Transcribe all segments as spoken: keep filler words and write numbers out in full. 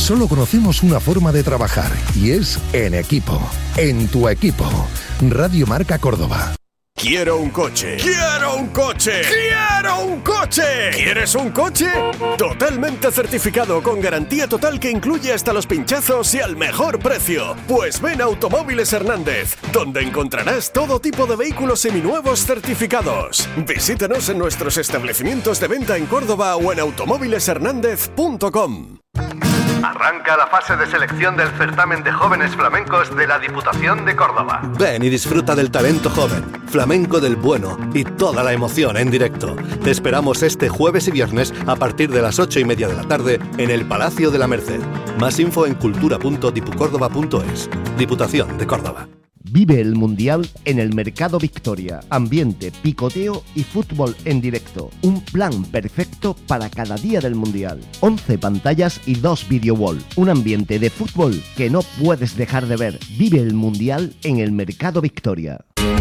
Solo conocemos una forma de trabajar y es en equipo. En tu equipo. Radio Marca Córdoba. Quiero un coche. ¡Quiero un coche! ¡Quiero un coche! ¿Quieres un coche? Totalmente certificado con garantía total que incluye hasta los pinchazos y al mejor precio. Pues ven a Automóviles Hernández, donde encontrarás todo tipo de vehículos seminuevos certificados. Visítanos en nuestros establecimientos de venta en Córdoba o en automóviles hernández punto com. Arranca la fase de selección del certamen de jóvenes flamencos de la Diputación de Córdoba. Ven y disfruta del talento joven, flamenco del bueno y toda la emoción en directo. Te esperamos este jueves y viernes a partir de las ocho y media de la tarde en el Palacio de la Merced. Más info en cultura punto dipucórdoba punto es. Diputación de Córdoba. Vive el Mundial en el Mercado Victoria. Ambiente, picoteo y fútbol en directo. Un plan perfecto para cada día del Mundial. once pantallas y dos video wall. Un ambiente de fútbol que no puedes dejar de ver. Vive el Mundial en el Mercado Victoria.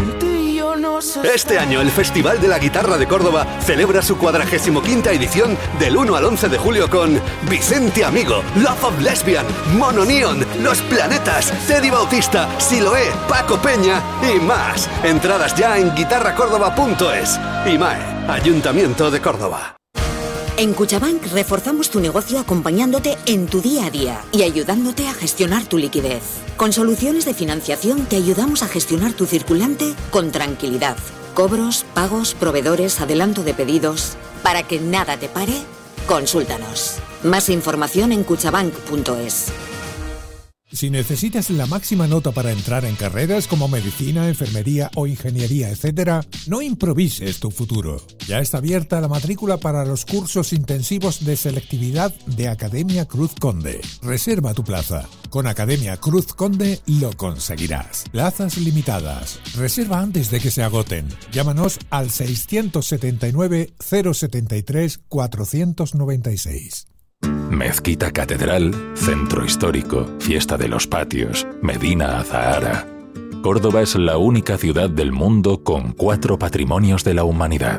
Este año el Festival de la Guitarra de Córdoba celebra su cuadragésimo quinta edición del uno al once de julio con Vicente Amigo, Love of Lesbian, Mono Neon, Los Planetas, Teddy Bautista, Siloé, Paco Peña y más. Entradas ya en guitarra córdoba punto es. IMAE, Ayuntamiento de Córdoba. En Cuchabank reforzamos tu negocio acompañándote en tu día a día y ayudándote a gestionar tu liquidez. Con soluciones de financiación te ayudamos a gestionar tu circulante con tranquilidad. Cobros, pagos, proveedores, adelanto de pedidos. Para que nada te pare, consúltanos. Más información en cuchabank punto es. Si necesitas la máxima nota para entrar en carreras como medicina, enfermería o ingeniería, etcétera, no improvises tu futuro. Ya está abierta la matrícula para los cursos intensivos de selectividad de Academia Cruz Conde. Reserva tu plaza. Con Academia Cruz Conde lo conseguirás. Plazas limitadas. Reserva antes de que se agoten. Llámanos al seiscientos setenta y nueve, cero setenta y tres, cuatrocientos noventa y seis. Mezquita Catedral, Centro Histórico, Fiesta de los Patios, Medina Azahara. Córdoba es la única ciudad del mundo con cuatro patrimonios de la humanidad.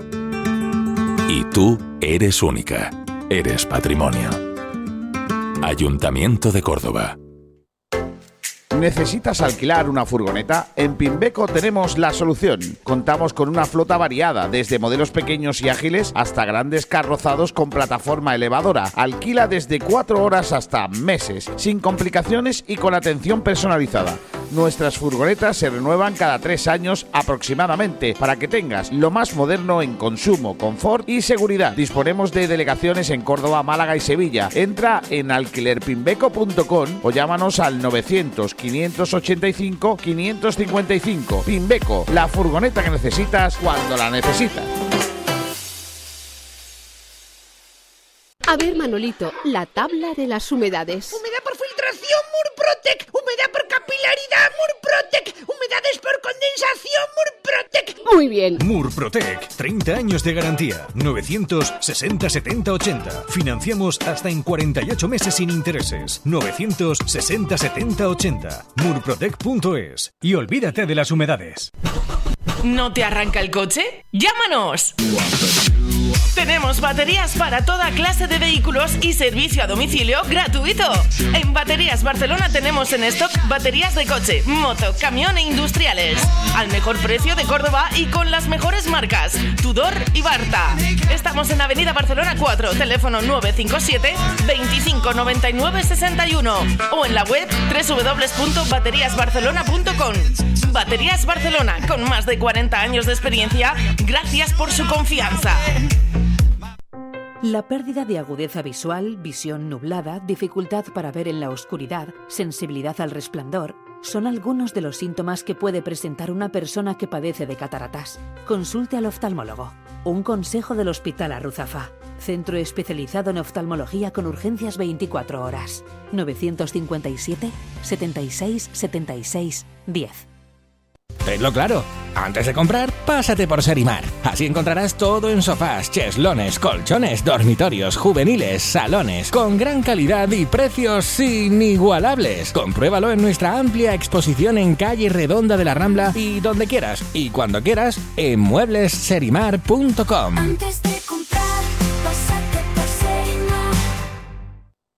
Y tú eres única, eres patrimonio. Ayuntamiento de Córdoba. ¿Necesitas alquilar una furgoneta? En Pimbeco tenemos la solución. Contamos con una flota variada, desde modelos pequeños y ágiles hasta grandes carrozados con plataforma elevadora. Alquila desde cuatro horas hasta meses, sin complicaciones y con atención personalizada. Nuestras furgonetas se renuevan cada tres años aproximadamente para que tengas lo más moderno en consumo, confort y seguridad. Disponemos de delegaciones en Córdoba, Málaga y Sevilla. Entra en alquiler pimbeco punto com o llámanos al novecientos, quinientos ochenta y cinco, quinientos cincuenta y cinco. Pimbeco, la furgoneta que necesitas cuando la necesitas. A ver, Manolito, la tabla de las humedades. Humedad por filtración, Murprotec. Humedad por capilaridad, Murprotec. Humedades por condensación, Murprotec. Muy bien. Murprotec, treinta años de garantía. novecientos sesenta setenta ochenta. Financiamos hasta en cuarenta y ocho meses sin intereses. novecientos sesenta setenta ochenta. murprotec punto es. Y olvídate de las humedades. ¿No te arranca el coche? ¡Llámanos! Tenemos baterías para toda clase de vehículos y servicio a domicilio gratuito. En Baterías Barcelona tenemos en stock baterías de coche, moto, camión e industriales. Al mejor precio de Córdoba y con las mejores marcas, Tudor y Barta. Estamos en Avenida Barcelona cuatro, teléfono nueve cinco siete, veinticinco noventa y nueve sesenta y uno o en la web doble u doble u doble u punto baterías barcelona punto com. Baterías Barcelona, con más de cuarenta años de experiencia, gracias por su confianza. La pérdida de agudeza visual, visión nublada, dificultad para ver en la oscuridad, sensibilidad al resplandor, son algunos de los síntomas que puede presentar una persona que padece de cataratas. Consulte al oftalmólogo. Un consejo del Hospital Arruzafa. Centro especializado en oftalmología con urgencias veinticuatro horas. novecientos cincuenta y siete, setenta y seis, setenta y seis, diez. Tenlo claro, antes de comprar, pásate por Serimar. Así encontrarás todo en sofás, cheslones, colchones, dormitorios, juveniles, salones, con gran calidad y precios inigualables. Compruébalo en nuestra amplia exposición en calle Redonda de la Rambla y donde quieras y cuando quieras en muebles serimar punto com. Antes de comprar, pásate por Serimar.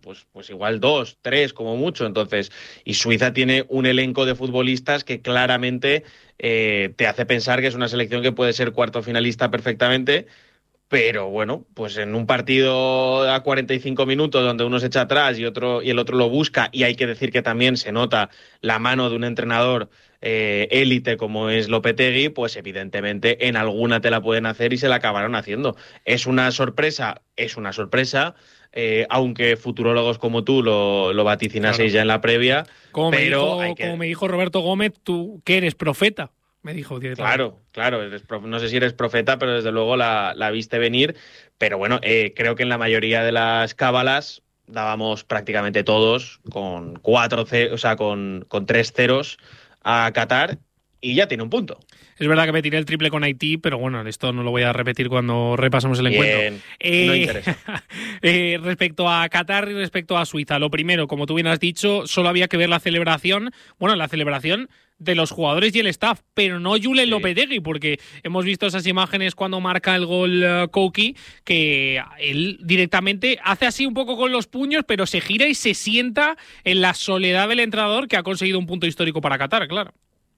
pues, pues igual dos, tres como mucho. Entonces, y Suiza tiene un elenco de futbolistas que claramente eh, te hace pensar que es una selección que puede ser cuarto finalista perfectamente. Pero bueno, pues en un partido a cuarenta y cinco minutos donde uno se echa atrás y otro y el otro lo busca, y hay que decir que también se nota la mano de un entrenador eh, élite como es Lopetegui, pues evidentemente en alguna te la pueden hacer y se la acabaron haciendo. ¿Es una sorpresa? Es una sorpresa, eh, aunque futurólogos como tú lo, lo vaticinaseis claro. ya en la previa. Como, pero me dijo, que... como me dijo Roberto Gómez, tú que eres profeta. Me dijo Claro, claro, eres prof... no sé si eres profeta, pero desde luego la, la viste venir. Pero bueno, eh, creo que en la mayoría de las cábalas dábamos prácticamente todos con cuatro, ce... o sea, con, con tres ceros a Qatar y ya tiene un punto. Es verdad que me tiré el triple con Haití, pero bueno, esto no lo voy a repetir cuando repasemos el Bien, encuentro. Eh, no interesa. eh, respecto a Qatar y respecto a Suiza, lo primero, como tú bien has dicho, solo había que ver la celebración, bueno, la celebración de los jugadores y el staff, pero no Julen sí. Lopetegui, porque hemos visto esas imágenes cuando marca el gol uh, Koki, que él directamente hace así un poco con los puños, pero se gira y se sienta en la soledad del entrenador que ha conseguido un punto histórico para Qatar, claro.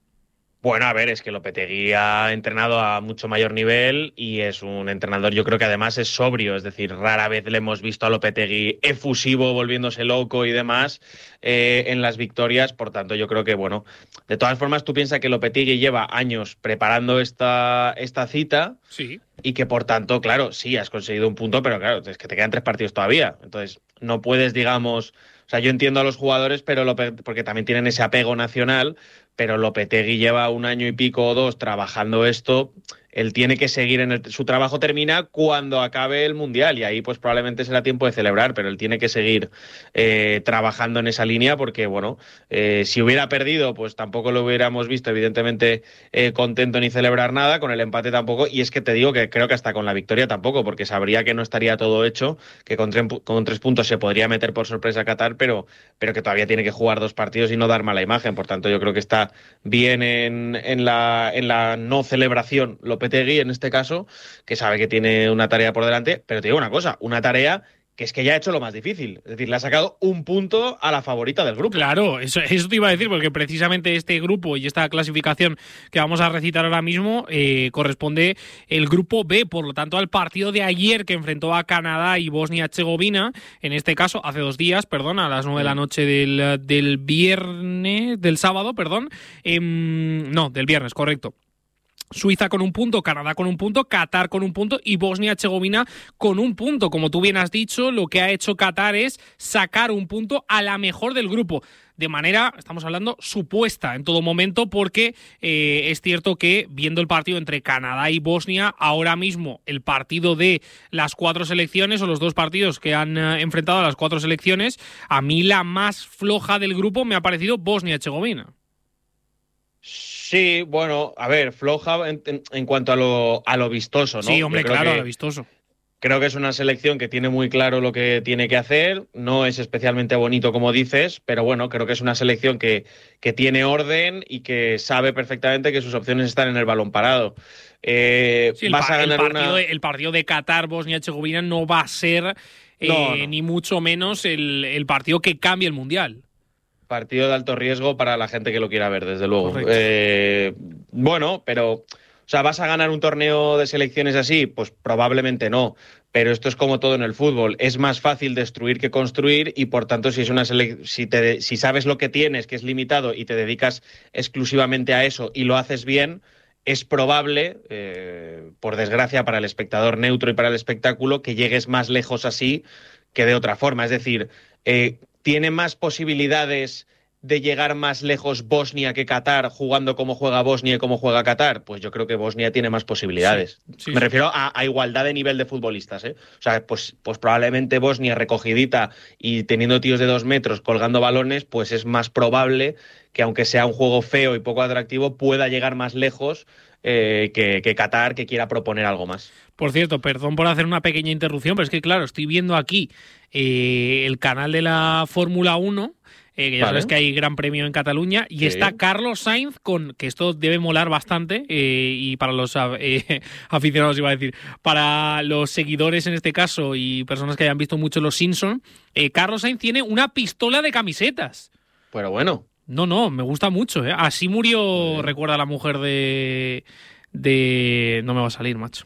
Bueno, a ver, es que Lopetegui ha entrenado a mucho mayor nivel y es un entrenador, yo creo que además es sobrio, es decir, rara vez le hemos visto a Lopetegui efusivo, volviéndose loco y demás eh, en las victorias, por tanto yo creo que, bueno, de todas formas tú piensas que Lopetegui lleva años preparando esta, esta cita sí. y que por tanto, claro, sí, has conseguido un punto, pero claro, es que te quedan tres partidos todavía, entonces no puedes, digamos... O sea, yo entiendo a los jugadores, pero Lope, porque también tienen ese apego nacional, pero Lopetegui lleva un año y pico o dos trabajando esto. Él tiene que seguir en el, su trabajo termina cuando acabe el Mundial y ahí pues probablemente será tiempo de celebrar, pero él tiene que seguir eh, trabajando en esa línea porque, bueno, eh, si hubiera perdido pues tampoco lo hubiéramos visto evidentemente eh, contento ni celebrar nada, con el empate tampoco, y es que te digo que creo que hasta con la victoria tampoco, porque sabría que no estaría todo hecho, que con, tre con tres puntos se podría meter por sorpresa a Qatar, pero, pero que todavía tiene que jugar dos partidos y no dar mala imagen, por tanto yo creo que está bien en, en, la, en la no celebración Lopetegui en este caso, que sabe que tiene una tarea por delante, pero te digo una cosa, una tarea que es que ya ha hecho lo más difícil, es decir, le ha sacado un punto a la favorita del grupo. Claro, eso, eso te iba a decir, porque precisamente este grupo y esta clasificación que vamos a recitar ahora mismo eh, corresponde el grupo B, por lo tanto al partido de ayer que enfrentó a Canadá y Bosnia-Herzegovina, en este caso hace dos días, perdón, a las nueve de la noche del, del viernes, del sábado, perdón, eh, no, del viernes, correcto. Suiza con un punto, Canadá con un punto, Qatar con un punto y Bosnia-Herzegovina con un punto. Como tú bien has dicho, lo que ha hecho Qatar es sacar un punto a la mejor del grupo. De manera, estamos hablando, supuesta en todo momento, porque eh, es cierto que viendo el partido entre Canadá y Bosnia, ahora mismo el partido de las cuatro selecciones, o los dos partidos que han eh, enfrentado a las cuatro selecciones, a mí la más floja del grupo me ha parecido Bosnia-Herzegovina. Sí, bueno, a ver, floja en, en, en cuanto a lo, a lo vistoso, ¿no? Sí, hombre, claro, que, a lo vistoso. Creo que es una selección que tiene muy claro lo que tiene que hacer, no es especialmente bonito como dices, pero bueno, creo que es una selección que, que tiene orden y que sabe perfectamente que sus opciones están en el balón parado. Eh, sí, el, vas a ganar el, partido una... de, el partido de Qatar, Bosnia-Herzegovina no va a ser eh, no, no. ni mucho menos el, el partido que cambie el Mundial. Partido de alto riesgo para la gente que lo quiera ver, desde luego. Eh, bueno, pero, o sea, ¿vas a ganar un torneo de selecciones así? Pues probablemente no. Pero esto es como todo en el fútbol. Es más fácil destruir que construir y, por tanto, si es una selec- si, te, si sabes lo que tienes, que es limitado, y te dedicas exclusivamente a eso y lo haces bien, es probable, eh, por desgracia para el espectador neutro y para el espectáculo, que llegues más lejos así que de otra forma. Es decir, eh, ¿tiene más posibilidades de llegar más lejos Bosnia que Qatar jugando como juega Bosnia y como juega Qatar? Pues yo creo que Bosnia tiene más posibilidades. Sí, sí, Me sí. refiero a, a igualdad de nivel de futbolistas, ¿eh? O sea, pues, pues probablemente Bosnia recogidita y teniendo tíos de dos metros colgando balones, pues es más probable que aunque sea un juego feo y poco atractivo, pueda llegar más lejos eh, que, que Qatar, que quiera proponer algo más. Por cierto, perdón por hacer una pequeña interrupción, pero es que claro, estoy viendo aquí eh, el canal de la Fórmula uno eh, que ya Vale. sabes que hay Gran Premio en Cataluña, y Sí. está Carlos Sainz, con que esto debe molar bastante, eh, y para los eh, aficionados iba a decir, para los seguidores en este caso y personas que hayan visto mucho Los Simpson, eh, Carlos Sainz tiene una pistola de camisetas. Pero bueno. No, no, me gusta mucho, ¿eh? Así murió, recuerda, la mujer de... de... no me va a salir, macho.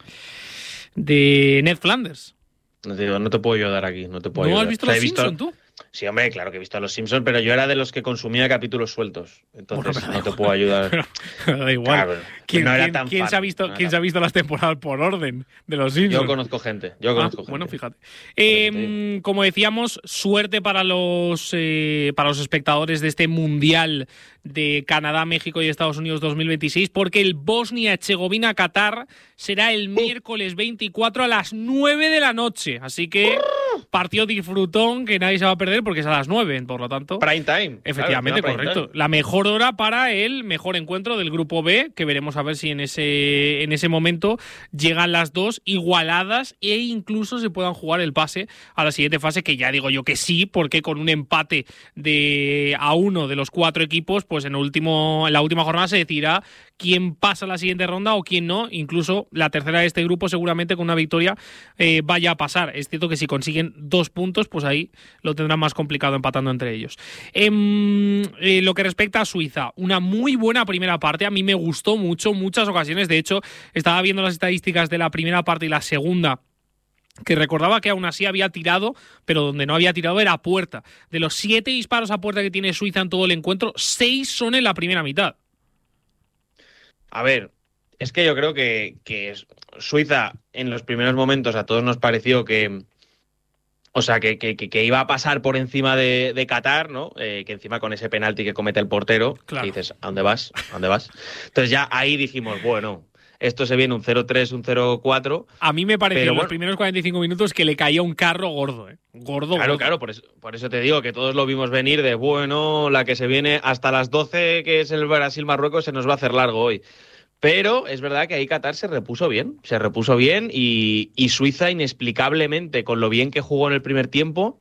De Ned Flanders. No te, digo, no te puedo ayudar aquí, no te puedo ¿No ayudar. has visto O sea, Los he visto- Simpson, tú? Sí, hombre, claro que he visto a Los Simpsons, pero yo era de los que consumía capítulos sueltos. Entonces Bueno, pero no te puedo ayudar. Da igual. Claro, ¿Quién, no era quién- tan quién fan, se ha visto, no ¿quién era- se ha visto las temporadas por orden de Los Simpsons? Yo conozco gente, yo Ah, conozco gente. bueno, fíjate. Eh, como decíamos, suerte para los eh, para los espectadores de este Mundial de Canadá, México y Estados Unidos dos mil veintiséis, porque el Bosnia-Herzegovina-Qatar será el miércoles veinticuatro a las nueve de la noche. Así que partido disfrutón que nadie se va a perder porque es a las nueve, por lo tanto. Prime time. Efectivamente, Claro, prime correcto. time. La mejor hora para el mejor encuentro del grupo B, que veremos a ver si en ese, en ese momento llegan las dos igualadas e incluso se puedan jugar el pase a la siguiente fase, que ya digo yo que sí, porque con un empate de a uno de los cuatro equipos, pues en, el último, en la última jornada se decidirá quién pasa a la siguiente ronda o quién no. Incluso la tercera de este grupo seguramente con una victoria eh, vaya a pasar. Es cierto que si consiguen dos puntos, pues ahí lo tendrán más complicado empatando entre ellos. En eh, lo que respecta a Suiza, una muy buena primera parte. A mí me gustó mucho, muchas ocasiones. De hecho, estaba viendo las estadísticas de la primera parte y la segunda, que recordaba que aún así había tirado, pero donde no había tirado era a puerta. De los siete disparos a puerta que tiene Suiza en todo el encuentro, seis son en la primera mitad. A ver, es que yo creo que, que Suiza en los primeros momentos a todos nos pareció que, o sea, que, que, que iba a pasar por encima de, de Qatar, ¿no? Eh, que encima con ese penalti que comete el portero, Claro. que dices, ¿a dónde vas? ¿A dónde vas? Entonces ya ahí dijimos, bueno, esto se viene un cero tres, un cero cuatro. A mí me pareció Pero en los bueno. primeros cuarenta y cinco minutos que le caía un carro gordo, ¿eh? Gordo, Claro, gordo. claro, por eso, por eso te digo que todos lo vimos venir de, bueno, la que se viene hasta las doce, que es el Brasil-Marruecos, se nos va a hacer largo hoy. Pero es verdad que ahí Qatar se repuso bien, se repuso bien y, y Suiza inexplicablemente, con lo bien que jugó en el primer tiempo,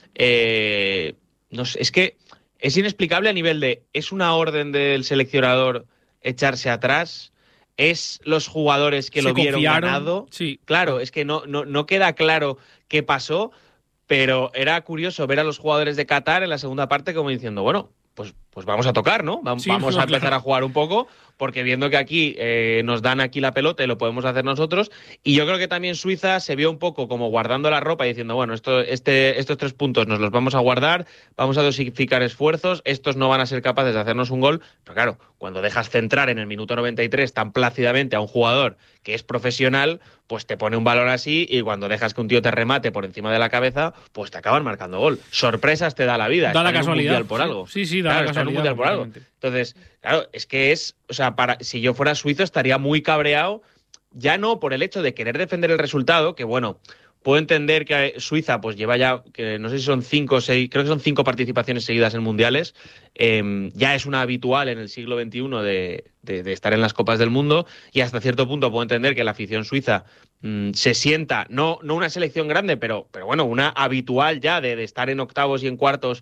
eh, no sé, es que es inexplicable a nivel de, es una orden del seleccionador echarse atrás, es los jugadores que Se lo vieron confiaron, ganado. Sí. Claro, es que no, no, no queda claro qué pasó, pero era curioso ver a los jugadores de Qatar en la segunda parte como diciendo, bueno, pues, pues vamos a tocar, ¿no? Vamos, Sí, vamos no, a empezar claro. a jugar un poco, porque viendo que aquí eh, nos dan aquí la pelota y lo podemos hacer nosotros. Y yo creo que también Suiza se vio un poco como guardando la ropa y diciendo, bueno, esto, este, estos tres puntos nos los vamos a guardar, vamos a dosificar esfuerzos, estos no van a ser capaces de hacernos un gol. Pero claro, cuando dejas centrar en el minuto noventa y tres tan plácidamente a un jugador que es profesional, pues te pone un balón así, y cuando dejas que un tío te remate por encima de la cabeza, pues te acaban marcando gol. Sorpresas te da la vida. Da la Están en un casualidad. mundial por Sí, algo. sí, sí, da Claro, la están en un casualidad mundial por algo. completamente. Entonces, claro, es que es, o sea, para, si yo fuera suizo estaría muy cabreado, ya no por el hecho de querer defender el resultado, que bueno, puedo entender que Suiza pues lleva ya, que no sé si son cinco o seis, creo que son cinco participaciones seguidas en mundiales, eh, ya es una habitual en el siglo veintiuno de, de, de estar en las Copas del Mundo, y hasta cierto punto puedo entender que la afición suiza mmm, se sienta, no, no una selección grande, pero, pero bueno, una habitual ya de, de estar en octavos y en cuartos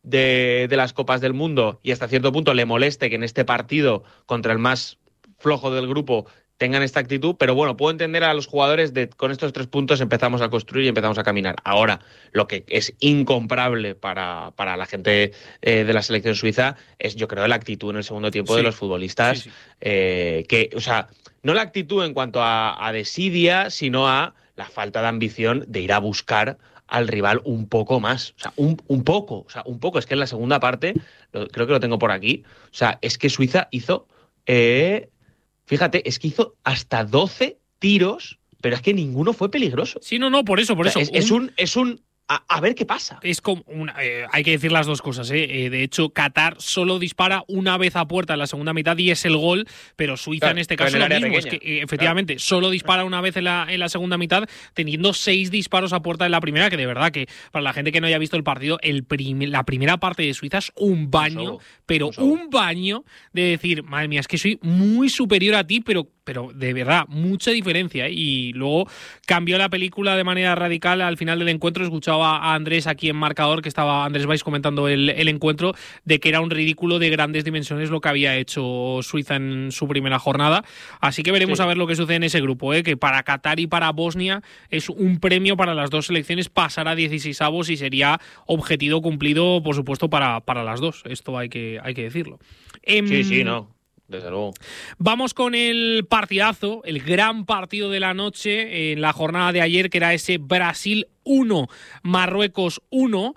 de, de las Copas del Mundo, y hasta cierto punto le moleste que en este partido contra el más flojo del grupo tengan esta actitud, pero bueno, puedo entender a los jugadores de con estos tres puntos empezamos a construir y empezamos a caminar. Ahora, lo que es incomparable para, para la gente eh, de la selección suiza es, yo creo, la actitud en el segundo tiempo Sí. de los futbolistas, Sí, sí. Eh, que, o sea, no la actitud en cuanto a, a desidia, sino a la falta de ambición de ir a buscar al rival un poco más, o sea, un, un poco, o sea, un poco, es que en la segunda parte, lo, creo que lo tengo por aquí, o sea, es que Suiza hizo... Eh, Fíjate, es que hizo hasta doce tiros, pero es que ninguno fue peligroso. Sí, no, no, por eso, por O sea, eso. Es, es un, es un a, a ver qué pasa. Es como una, eh, hay que decir las dos cosas, ¿eh? Eh, de hecho, Qatar solo dispara una vez a puerta en la segunda mitad y es el gol, pero Suiza Claro, en este pero caso en el lo área mismo. Es pequeña. que eh, efectivamente solo dispara una vez en la, en la segunda mitad, teniendo seis disparos a puerta en la primera, que de verdad que para la gente que no haya visto el partido, el prim, la primera parte de Suiza es un baño, show, pero un show. un baño de decir, madre mía, es que soy muy superior a ti, pero pero de verdad, mucha diferencia. ¿eh? Y luego cambió la película de manera radical al final del encuentro. Escuchaba a Andrés aquí en marcador, que estaba Andrés Valls comentando el, el encuentro, de que era un ridículo de grandes dimensiones lo que había hecho Suiza en su primera jornada. Así que veremos sí. a ver lo que sucede en ese grupo, ¿eh? que para Qatar y para Bosnia es un premio para las dos selecciones pasar a dieciseisavos y sería objetivo cumplido, por supuesto, para, para las dos. Esto hay que, hay que decirlo. Eh, sí, sí, no. Desde luego. Vamos con el partidazo, el gran partido de la noche en la jornada de ayer, que era ese Brasil uno, Marruecos uno.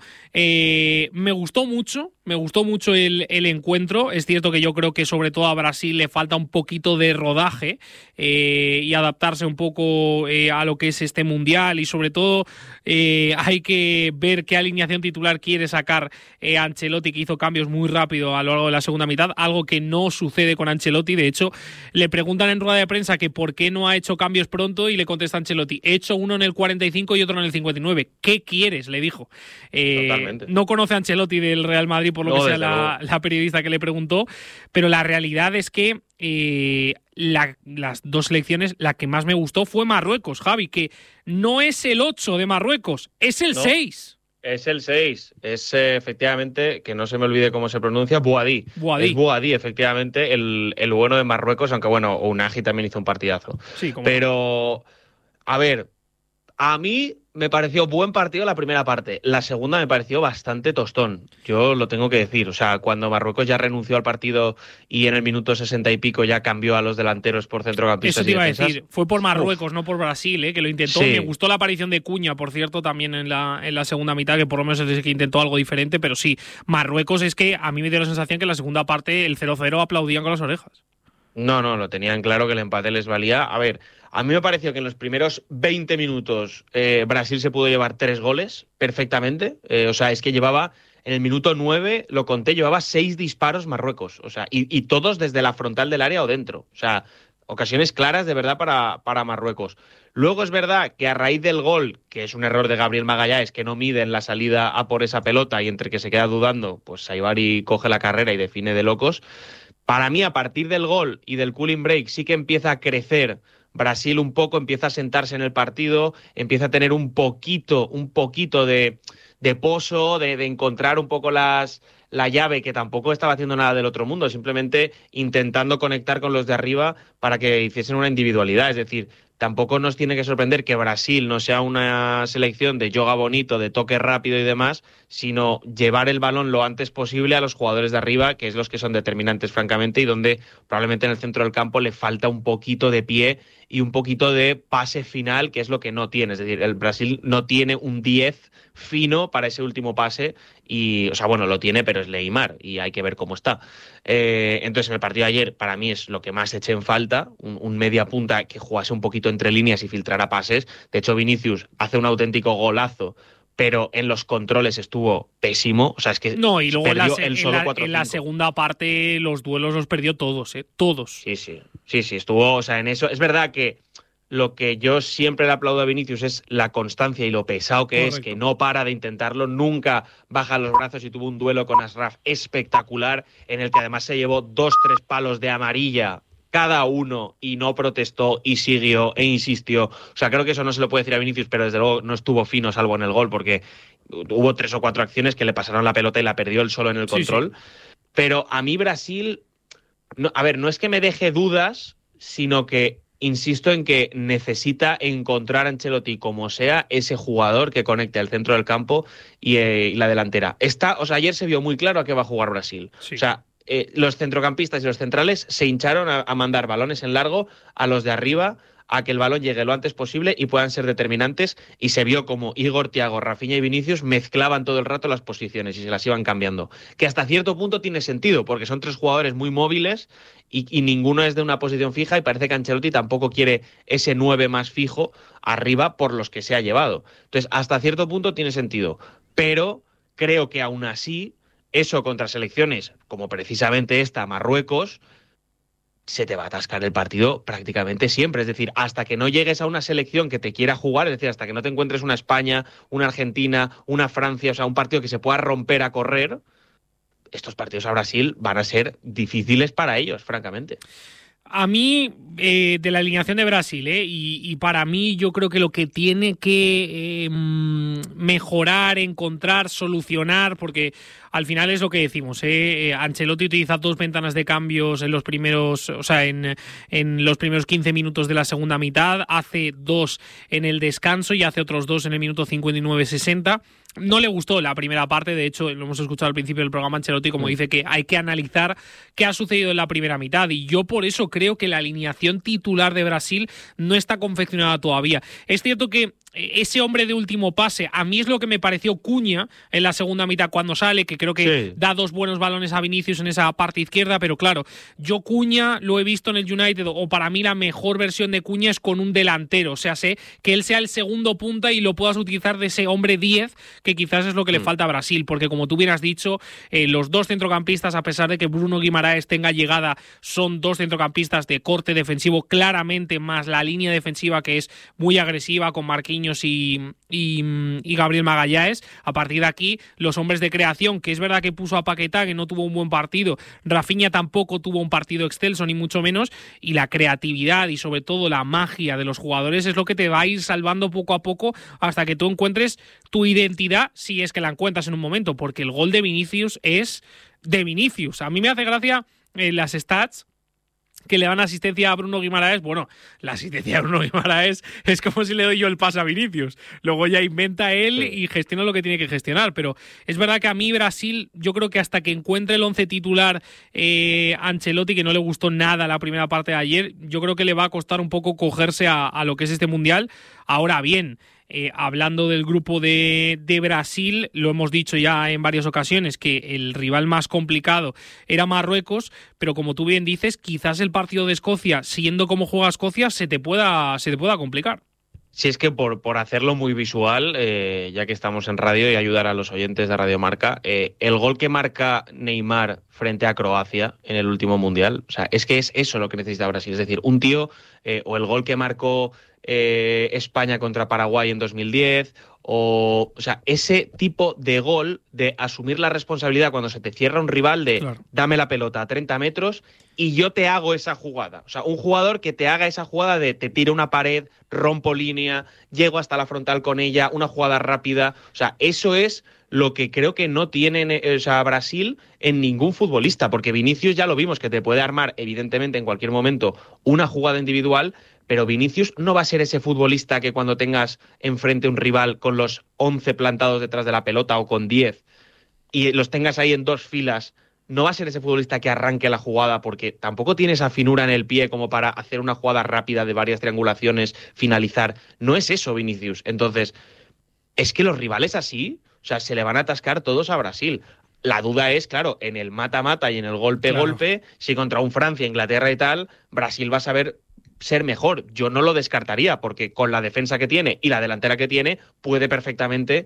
Eh, me gustó mucho, me gustó mucho el, el encuentro. Es cierto que yo creo que sobre todo a Brasil le falta un poquito de rodaje eh, y adaptarse un poco eh, a lo que es este mundial, y sobre todo eh, hay que ver qué alineación titular quiere sacar eh, Ancelotti, que hizo cambios muy rápido a lo largo de la segunda mitad, algo que no sucede con Ancelotti. De hecho, le preguntan en rueda de prensa que por qué no ha hecho cambios pronto, y le contesta Ancelotti: he hecho uno en el cuarenta y cinco y otro en el cincuenta y nueve. ¿Qué quieres?, le dijo. Eh, no conoce a Ancelotti del Real Madrid, por lo no, que sea la, la periodista que le preguntó, pero la realidad es que eh, la, las dos selecciones, la que más me gustó fue Marruecos, Javi, que no es el ocho de Marruecos, es el no. seis. Es el seis, es eh, efectivamente, que no se me olvide cómo se pronuncia, Bouhaddi. Bouhaddi. Es Bouhaddi, efectivamente, el, el bueno de Marruecos, aunque bueno, Unagi también hizo un partidazo. Sí, como Pero, a ver, a mí me pareció buen partido la primera parte. La segunda me pareció bastante tostón. Yo lo tengo que decir. O sea, cuando Marruecos ya renunció al partido y en el minuto sesenta y pico ya cambió a los delanteros por centrocampistas. Eso te iba y a defensas. decir. Fue por Marruecos, Uf. no por Brasil, ¿eh? que lo intentó. Sí. Me gustó la aparición de Cuña, por cierto, también en la, en la segunda mitad, que por lo menos es que intentó algo diferente. Pero sí, Marruecos es que a mí me dio la sensación que en la segunda parte el cero cero aplaudían con las orejas. No, no, lo tenían claro que el empate les valía. A ver, a mí me pareció que en los primeros veinte minutos eh, Brasil se pudo llevar tres goles perfectamente. Eh, o sea, es que llevaba, en el minuto nueve, lo conté, llevaba seis disparos Marruecos. O sea, y, y todos desde la frontal del área o dentro. O sea, ocasiones claras de verdad para, para Marruecos. Luego es verdad que a raíz del gol, que es un error de Gabriel Magallanes, que no mide en la salida a por esa pelota, y entre que se queda dudando, pues Saibari coge la carrera y define de locos. Para mí, a partir del gol y del cooling break, sí que empieza a crecer Brasil un poco, empieza a sentarse en el partido, empieza a tener un poquito, un poquito de, de pozo, de, de encontrar un poco las, la llave, que tampoco estaba haciendo nada del otro mundo, simplemente intentando conectar con los de arriba para que hiciesen una individualidad. Es decir, tampoco nos tiene que sorprender que Brasil no sea una selección de yoga bonito, de toque rápido y demás, sino llevar el balón lo antes posible a los jugadores de arriba, que es los que son determinantes, francamente, y donde probablemente en el centro del campo le falta un poquito de pie y un poquito de pase final, que es lo que no tiene. Es decir, el Brasil no tiene un diez fino para ese último pase, y, o sea, bueno, lo tiene, pero es Neymar, y hay que ver cómo está. Eh, entonces, en el partido de ayer, para mí es lo que más eché en falta, un, un media punta que jugase un poquito entre líneas y filtrara pases. De hecho, Vinicius hace un auténtico golazo, pero en los controles estuvo pésimo. O sea, es que no, y luego perdió en la, el solo en la, cuatro cinco. En la segunda parte los duelos los perdió todos, ¿eh? Todos. Sí, sí, sí, sí, estuvo, o sea, en eso. Es verdad que lo que yo siempre le aplaudo a Vinicius es la constancia y lo pesado que Correcto. es, que no para de intentarlo, nunca baja los brazos, y tuvo un duelo con Ashraf espectacular, en el que además se llevó dos, tres palos de amarilla cada uno y no protestó y siguió e insistió. O sea, creo que eso no se lo puede decir a Vinicius, pero desde luego no estuvo fino, salvo en el gol, porque hubo tres o cuatro acciones que le pasaron la pelota y la perdió él solo en el control. Sí, sí. Pero a mí Brasil, no, a ver, no es que me deje dudas, sino que insisto en que necesita encontrar a Ancelotti, como sea, ese jugador que conecte al centro del campo y, eh, y la delantera. Está, o sea, ayer se vio muy claro a qué va a jugar Brasil. Sí. O sea, eh, los centrocampistas y los centrales se hincharon a, a mandar balones en largo a los de arriba, a que el balón llegue lo antes posible y puedan ser determinantes, y se vio como Igor, Thiago, Rafinha y Vinicius mezclaban todo el rato las posiciones y se las iban cambiando, que hasta cierto punto tiene sentido, porque son tres jugadores muy móviles y, y ninguno es de una posición fija, y parece que Ancelotti tampoco quiere ese nueve más fijo arriba por los que se ha llevado. Entonces, hasta cierto punto tiene sentido, pero creo que aún así, eso contra selecciones como precisamente esta, Marruecos, se te va a atascar el partido prácticamente siempre. Es decir, hasta que no llegues a una selección que te quiera jugar, es decir, hasta que no te encuentres una España, una Argentina, una Francia, o sea, un partido que se pueda romper a correr, estos partidos a Brasil van a ser difíciles para ellos, francamente. A mí, eh, de la alineación de Brasil, eh, y, y para mí yo creo que lo que tiene que eh, mejorar, encontrar, solucionar, porque al final es lo que decimos, eh, Ancelotti utiliza dos ventanas de cambios en los primeros, o sea, en, en los primeros quince minutos de la segunda mitad, hace dos en el descanso y hace otros dos en el minuto cincuenta y nueve sesenta. No le gustó la primera parte, de hecho lo hemos escuchado al principio del programa, Ancelotti como sí. dice que hay que analizar qué ha sucedido en la primera mitad, y yo por eso creo que la alineación titular de Brasil no está confeccionada todavía. Es cierto que ese hombre de último pase, a mí es lo que me pareció Cunha en la segunda mitad cuando sale, que creo que sí. da dos buenos balones a Vinicius en esa parte izquierda, pero claro, yo Cunha lo he visto en el United, o para mí la mejor versión de Cunha es con un delantero, o sea, sé que él sea el segundo punta y lo puedas utilizar de ese hombre diez, que quizás es lo que mm. le falta a Brasil, porque como tú bien has dicho, eh, los dos centrocampistas, a pesar de que Bruno Guimaraes tenga llegada, son dos centrocampistas de corte defensivo claramente, más la línea defensiva que es muy agresiva con Marquinhos Y, y, y Gabriel Magallanes. A partir de aquí, los hombres de creación, que es verdad que puso a Paquetá, que no tuvo un buen partido, Rafinha tampoco tuvo un partido excelso, ni mucho menos, y la creatividad y sobre todo la magia de los jugadores es lo que te va a ir salvando poco a poco hasta que tú encuentres tu identidad, si es que la encuentras en un momento, porque el gol de Vinicius es de Vinicius. A mí me hace gracia eh, las stats que le dan asistencia a Bruno Guimaraes. Bueno, la asistencia a Bruno Guimaraes es como si le doy yo el pase a Vinicius. Luego ya inventa él sí. y gestiona lo que tiene que gestionar. Pero es verdad que a mí Brasil, yo creo que hasta que encuentre el once titular eh, Ancelotti, que no le gustó nada la primera parte de ayer, yo creo que le va a costar un poco cogerse a, a lo que es este Mundial. Ahora bien, Eh, hablando del grupo de, de Brasil, lo hemos dicho ya en varias ocasiones, que el rival más complicado era Marruecos, pero como tú bien dices, quizás el partido de Escocia, siendo como juega Escocia, se te pueda, se te pueda complicar. Si es que por, por hacerlo muy visual, eh, ya que estamos en radio y ayudar a los oyentes de Radio Marca, eh, el gol que marca Neymar frente a Croacia en el último Mundial, o sea, es que es eso lo que necesita Brasil, es decir, un tío, eh, o el gol que marcó eh, España contra Paraguay en dos mil diez, o, o sea, ese tipo de gol de asumir la responsabilidad cuando se te cierra un rival de claro. dame la pelota a treinta metros y yo te hago esa jugada. O sea, un jugador que te haga esa jugada de te tiro una pared, rompo línea, llego hasta la frontal con ella, una jugada rápida. O sea, eso es lo que creo que no tiene o sea, Brasil en ningún futbolista, porque Vinicius ya lo vimos que te puede armar, evidentemente, en cualquier momento una jugada individual, pero Vinicius no va a ser ese futbolista que cuando tengas enfrente un rival con los once plantados detrás de la pelota o con diez y los tengas ahí en dos filas, no va a ser ese futbolista que arranque la jugada, porque tampoco tiene esa finura en el pie como para hacer una jugada rápida de varias triangulaciones, finalizar. No es eso Vinicius. Entonces, es que los rivales así, o sea, se le van a atascar todos a Brasil. La duda es, claro, en el mata-mata y en el golpe-golpe, claro. si contra un Francia, Inglaterra y tal, Brasil va a saber ser mejor. Yo no lo descartaría, porque con la defensa que tiene y la delantera que tiene, puede perfectamente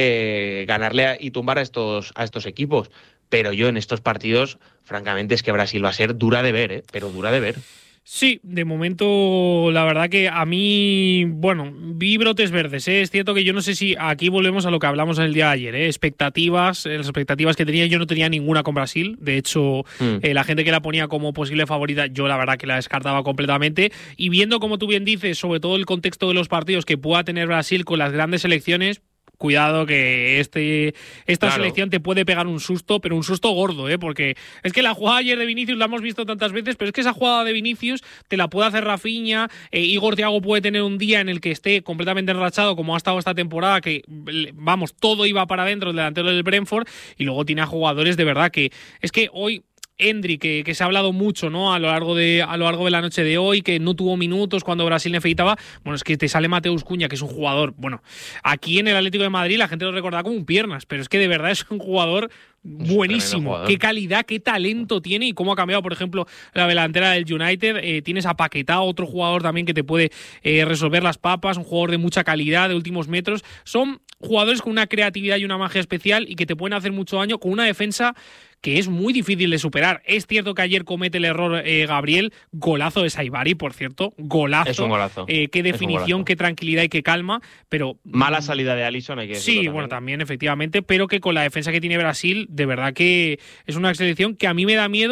eh, ganarle a, y tumbar a estos, a estos equipos. Pero yo en estos partidos, francamente, es que Brasil va a ser dura de ver, ¿eh? Pero dura de ver. Sí, de momento la verdad que a mí, bueno, vi brotes verdes, ¿eh? Es cierto que yo no sé si aquí volvemos a lo que hablamos en el día de ayer, ¿eh? Expectativas, las expectativas que tenía, yo no tenía ninguna con Brasil, de hecho mm. eh, la gente que la ponía como posible favorita, yo la verdad que la descartaba completamente, y viendo como tú bien dices, sobre todo el contexto de los partidos que pueda tener Brasil con las grandes selecciones, cuidado que este esta claro. selección te puede pegar un susto, pero un susto gordo, ¿eh? Porque es que la jugada ayer de Vinicius la hemos visto tantas veces, pero es que esa jugada de Vinicius te la puede hacer Rafinha, eh, Igor Thiago puede tener un día en el que esté completamente enrachado, como ha estado esta temporada, que, vamos, todo iba para adentro, el delantero del Brentford, y luego tiene a jugadores de verdad que es que hoy Endri, que, que se ha hablado mucho, ¿no? A lo largo de a lo largo de la noche de hoy, que no tuvo minutos cuando Brasil necesitaba. Bueno, es que te sale Mateus Cunha, que es un jugador. Bueno, aquí en el Atlético de Madrid la gente lo recordaba como un piernas, pero es que de verdad es un jugador buenísimo. Jugador. Qué calidad, qué talento tiene y cómo ha cambiado, por ejemplo, la delantera del United. Eh, tienes a Paquetá, otro jugador también que te puede eh, resolver las papas, un jugador de mucha calidad, de últimos metros. Son jugadores con una creatividad y una magia especial y que te pueden hacer mucho daño con una defensa que es muy difícil de superar. Es cierto que ayer comete el error eh, Gabriel, golazo de Saibari, por cierto, golazo. Es un golazo. Eh, qué definición, golazo. Qué tranquilidad y qué calma, pero... Mala salida de Alisson, hay que decirlo. Sí, también. bueno, también, efectivamente, pero que con la defensa que tiene Brasil, de verdad que es una selección que a mí me da miedo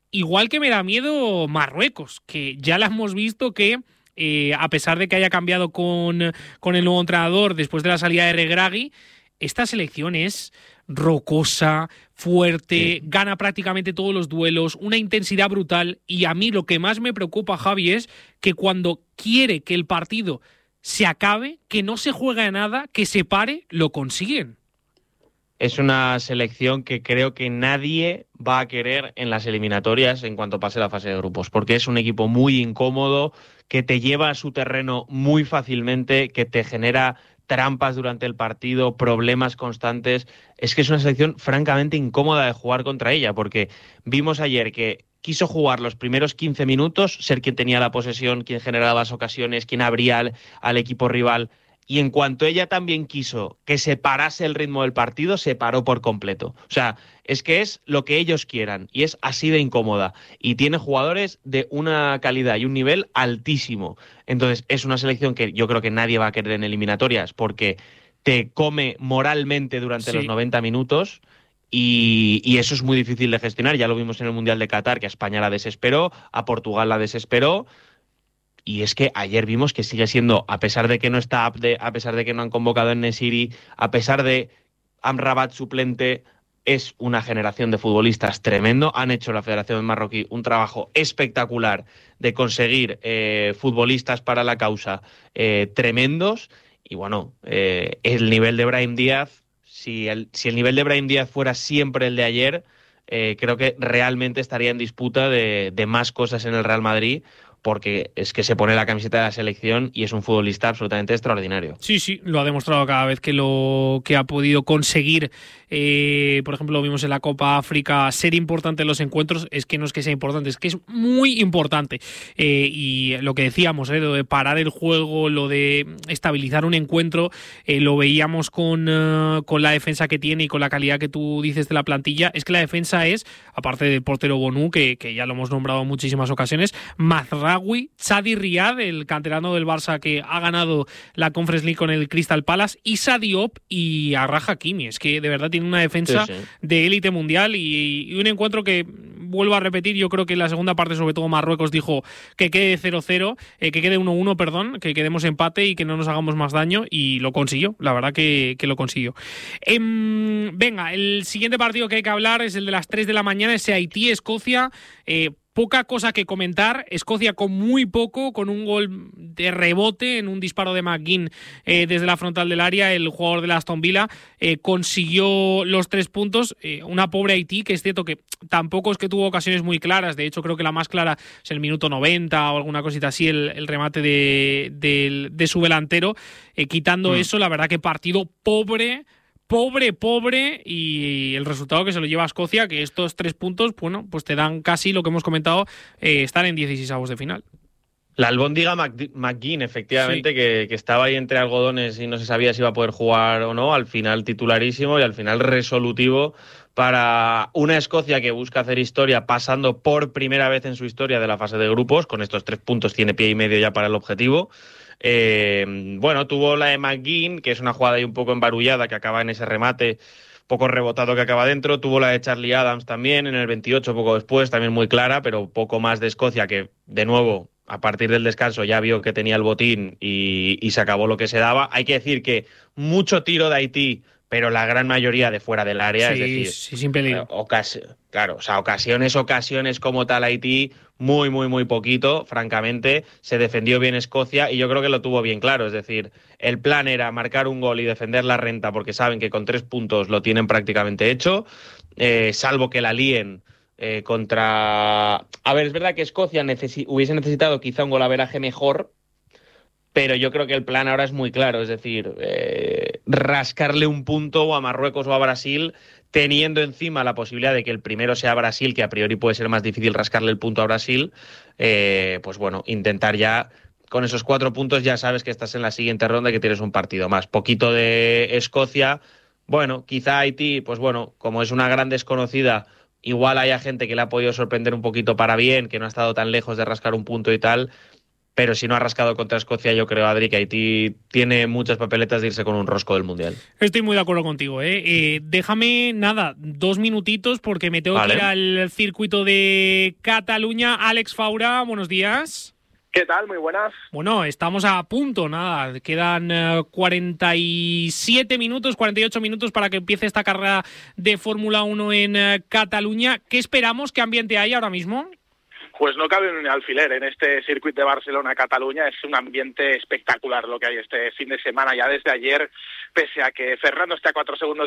Igual que me da miedo Marruecos, que ya la hemos visto que eh, a pesar de que haya cambiado con, con el nuevo entrenador después de la salida de Regragui, esta selección es rocosa, fuerte, sí. Gana prácticamente todos los duelos, una intensidad brutal, y a mí lo que más me preocupa, Javi, es que cuando quiere que el partido se acabe, que no se juega nada, que se pare, lo consiguen. Es una selección que creo que nadie va a querer en las eliminatorias en cuanto pase la fase de grupos, porque es un equipo muy incómodo, que te lleva a su terreno muy fácilmente, que te genera trampas durante el partido, problemas constantes. Es que es una selección francamente incómoda de jugar contra ella, porque vimos ayer que quiso jugar los primeros quince minutos, ser quien tenía la posesión, quien generaba las ocasiones, quien abría al, al equipo rival, y en cuanto ella también quiso que se parase el ritmo del partido, se paró por completo. O sea, es que es lo que ellos quieran, y es así de incómoda. Y tiene jugadores de una calidad y un nivel altísimo. Entonces, es una selección que yo creo que nadie va a querer en eliminatorias, porque te come moralmente durante sí. los noventa minutos, y, y eso es muy difícil de gestionar. Ya lo vimos en el Mundial de Qatar, que a España la desesperó, a Portugal la desesperó. Y es que ayer vimos que sigue siendo, a pesar de que no está Abde, a pesar de que no han convocado en Nesiri, a pesar de Amrabat suplente, es una generación de futbolistas tremendo. Han hecho la Federación Marroquí un trabajo espectacular de conseguir eh, futbolistas para la causa eh, tremendos. Y bueno, eh, el nivel de Brahim Díaz, si el, si el nivel de Brahim Díaz fuera siempre el de ayer, eh, creo que realmente estaría en disputa de, de más cosas en el Real Madrid, porque es que se pone la camiseta de la selección y es un futbolista absolutamente extraordinario. Sí, sí, lo ha demostrado cada vez que lo que ha podido conseguir. Eh, por ejemplo, lo vimos en la Copa África, ser importante en los encuentros. Es que no es que sea importante, es que es muy importante. Eh, y lo que decíamos, eh, lo de parar el juego, lo de estabilizar un encuentro, eh, lo veíamos con, uh, con la defensa que tiene y con la calidad que tú dices de la plantilla. Es que la defensa es, aparte del portero Bonú, que, que ya lo hemos nombrado en muchísimas ocasiones, Mazraoui, Chadi Riad, el canterano del Barça que ha ganado la Conference League con el Crystal Palace, Issa Diop y Arraj Hakimi. Es que de verdad tiene una defensa sí, sí. de élite mundial, y, y un encuentro que, vuelvo a repetir, yo creo que en la segunda parte, sobre todo Marruecos, dijo que quede cero cero, eh, que quede uno uno, perdón, que quedemos empate y que no nos hagamos más daño, y lo consiguió, la verdad que, que lo consiguió. Eh, venga, el siguiente partido que hay que hablar es el de las tres de la mañana, ese Haití-Escocia. Eh, Poca cosa que comentar. Escocia con muy poco, con un gol de rebote en un disparo de McGinn eh, desde la frontal del área. El jugador de la Aston Villa eh, consiguió los tres puntos. Eh, una pobre Haití, que es cierto que tampoco es que tuvo ocasiones muy claras. De hecho, creo que la más clara es el minuto noventa o alguna cosita así, el, el remate de, de, de su delantero. Eh, quitando mm. eso, la verdad que partido pobre. Pobre, pobre, y el resultado que se lo lleva a Escocia, que estos tres puntos, bueno, pues te dan casi lo que hemos comentado, eh, estar en dieciseisavos de final. La albóndiga McGinn, efectivamente, sí. que, que estaba ahí entre algodones y no se sabía si iba a poder jugar o no, al final titularísimo y al final resolutivo para una Escocia que busca hacer historia, pasando por primera vez en su historia de la fase de grupos. Con estos tres puntos tiene pie y medio ya para el objetivo. Eh, bueno, tuvo la de McGinn, que es una jugada ahí un poco embarullada, que acaba en ese remate poco rebotado que acaba dentro. Tuvo la de Charlie Adams también en el veintiocho, poco después, también muy clara, pero poco más de Escocia, que de nuevo a partir del descanso ya vio que tenía el botín y, y se acabó lo que se daba. Hay que decir que mucho tiro de Haití, pero la gran mayoría de fuera del área, sí, es decir, sí, sin peligro. Ocasi- claro, o sea, ocasiones, ocasiones como tal Haití, muy, muy, muy poquito, francamente. Se defendió bien Escocia y yo creo que lo tuvo bien claro, es decir, el plan era marcar un gol y defender la renta, porque saben que con tres puntos lo tienen prácticamente hecho, eh, salvo que la líen eh, contra... A ver, es verdad que Escocia necesi- hubiese necesitado quizá un golaveraje mejor, pero yo creo que el plan ahora es muy claro, es decir, eh, rascarle un punto o a Marruecos o a Brasil, teniendo encima la posibilidad de que el primero sea Brasil, que a priori puede ser más difícil rascarle el punto a Brasil, eh, pues bueno, intentar ya, con esos cuatro puntos ya sabes que estás en la siguiente ronda y que tienes un partido más. Poquito de Escocia, bueno, quizá Haití, pues bueno, como es una gran desconocida, igual haya gente que le ha podido sorprender un poquito para bien, que no ha estado tan lejos de rascar un punto y tal. pero si no ha rascado contra Escocia, yo creo, Adri, que Haití tiene muchas papeletas de irse con un rosco del Mundial. Estoy muy de acuerdo contigo, ¿eh? Eh, déjame, nada, dos minutitos porque me tengo Vale. que ir al circuito de Cataluña. Alex Faura, buenos días. ¿Qué tal? Muy buenas. Bueno, estamos a punto, nada, quedan eh, cuarenta y siete minutos, cuarenta y ocho minutos para que empiece esta carrera de Fórmula uno en eh, Cataluña. ¿Qué esperamos? ¿Qué ambiente hay ahora mismo? Pues no cabe un alfiler en este circuito de Barcelona-Cataluña. Es un ambiente espectacular lo que hay este fin de semana, ya desde ayer, pese a que Fernando esté a cuatro segundos